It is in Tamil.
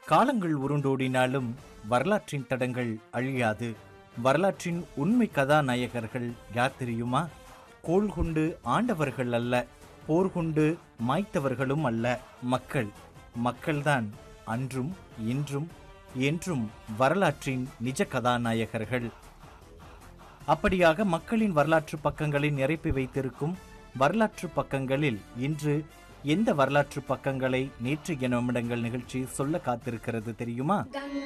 காலங்கள் உருண்டோடினாலும் வரலாற்றின் தடங்கள் அழியாது. வரலாற்றின் உண்மை கதாநாயகர்கள் யார் தெரியுமா? கோல் கொண்டு ஆண்டவர்கள் அல்ல, போர் கொண்டு மாய்த்தவர்களும் அல்ல. மக்கள்தான் அன்றும் இன்றும் என்றும் வரலாற்றின் நிஜ கதாநாயகர்கள். அப்படியாக மக்களின் வரலாற்று பக்கங்களை நிரப்பி வைத்திருக்கும் வரலாற்று பக்கங்களில் இன்று எந்த வரலாற்று பக்கங்களை நேற்றைய நிமிடங்கள் நிகழ்ச்சி சொல்ல காத்திருக்கிறது தெரியுமா?